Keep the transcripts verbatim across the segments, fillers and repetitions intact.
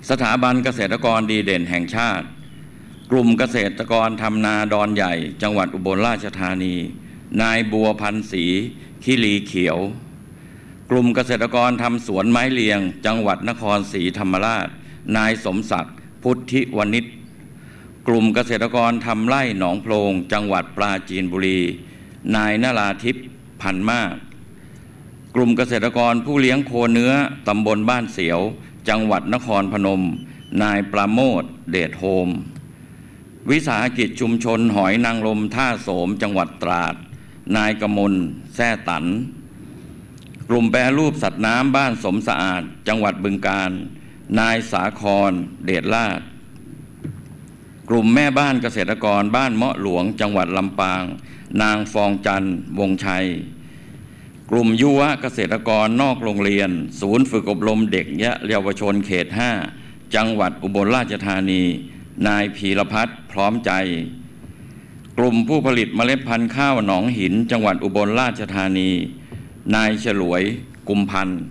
สถาบันเกษตรกรดีเด่นแห่งชาติกลุ่มเกษตรกรทำนาดอนใหญ่จังหวัดอุบลราชธานีนายบัวพันธ์ศรีคิรีเขียวกลุ่มเกษตรกรทำสวนไม้เลียงจังหวัดนครศรีธรรมราชนายสมศักดิ์พุทธิวณิชกลุ่มเกษตรกรทำไร่หนองโพรงจังหวัดปราจีนบุรีนายนราทิพย์พันมากกลุ่มเกษตรกรผู้เลี้ยงโคเนื้อตำบลบ้านเสียวจังหวัดนครพนมนายประโมทเดชโฮมวิสาหกิจชุมชนหอยนางรมท่าโสมจังหวัดตราดนายกมลแซ่ตันกลุ่มแปรรูปสัตว์น้ำบ้านสมสะอาดจังหวัดบึงกาฬนายสาครเดชลาภกลุ่มแม่บ้านเกษตรกรบ้านเมาะหลวงจังหวัดลำปางนางฟองจันทร์วงชัยกลุ่มยุวเกษตรกรนอกโรงเรียนศูนย์ฝึกอบรมเด็กและเยาวชนเขตห้าจังหวัดอุบลราชธานีนายพีรพัฒน์พร้อมใจกลุ่มผู้ผลิตเมล็ดพันธุ์ข้าวหนองหินจังหวัดอุบลราชธานีนายฉลวยกุมพันธ์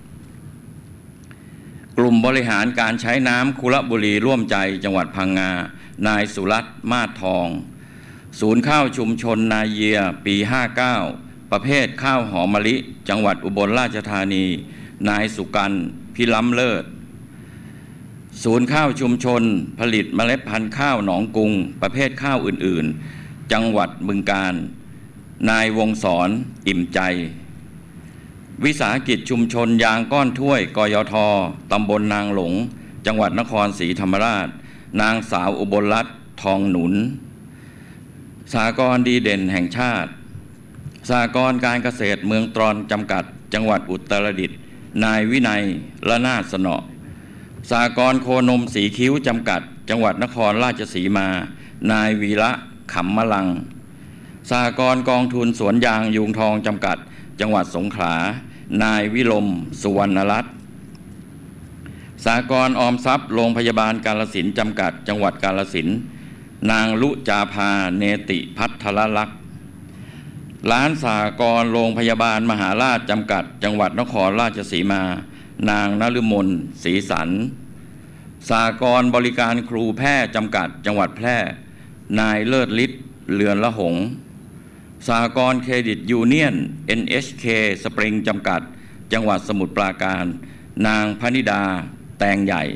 กลุ่มบริหารการใช้น้ำคุระบุรีร่วมใจจังหวัดพังงานายสุรัตน์มาศทองศูนย์ข้าวชุมชนนาเยียปีห้าเก้าประเภทข้าวหอมมะลิจังหวัดอุบลราชธานีนายสุกันต์พิล้ำเลิศศูนย์ข้าวชุมชนผลิตเมล็ดพันธุ์ข้าวหนองกุงประเภทข้าวอื่นๆจังหวัดบึงกาฬนายวงศรอิ่มใจวิสาหกิจชุมชนยางก้อนถ้วยกยทตำบลนางหลงจังหวัดนครศรีธรรมราชนางสาวอุบลรัตน์ทองหนุนสหกรณ์ดีเด่นแห่งชาติสหกรณ์การเกษตรเมืองตรอนจำกัดจังหวัดอุตรดิตถ์นายวินัยละนาถสนอสหกรณ์โคนมสีคิ้วจำกัดจังหวัดนครราชสีมานายวีระขำมะลังสหกรณ์กองทุนสวนยางยูงทองจำกัดจังหวัดสงขลานายวิลมสุวรรณรัตน์สหกรณ์ออมทรัพย์โรงพยาบาลกาฬสินธุ์จำกัดจังหวัดกาฬสินธุ์นางลุจาภาเนติพัทรลักษณ์ร้านสหกรณ์โรงพยาบาลมหาราชจำกัดจังหวัดนครราชสีมานางนฤมลศรีสันสหกรณ์บริการครูแพทย์จำกัดจังหวัดแพร่นายเลิศฤทธิ์เลือนละหงสหกรณ์เครดิตยูเนียน เอ็น เอช เค สปริงจำกัดจังหวัดสมุทรปราการนางพนิดาแตงใหญ่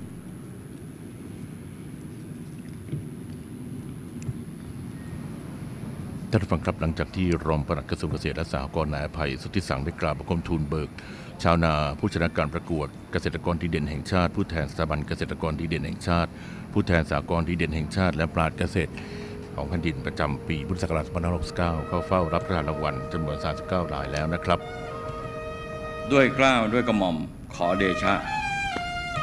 ท่านผู้ฟังครับหลังจากที่รองปลัดกระทรวงเกษตรและสหกรณ์นายอภัยสุทธิสังได้กราบบังคมทูลเบิกชาวนาผู้ชนะการประกวดเกษตรกรดีเด่นแห่งชาติผู้แทนสถาบันเกษตรกรดีเด่นแห่งชาติผู้แทนสหกรณ์ดีเด่นแห่งชาติและปราชญ์เกษตรของแผ่นดินประจำปีพุทธศักราชสองพันห้าร้อยหกสิบเก้าเข้าเฝ้ารับพระราชรางวัลจำนวนสามสิบเก้ารายแล้วนะครับด้วยเกล้าด้วยกระหม่อมขอเดชะ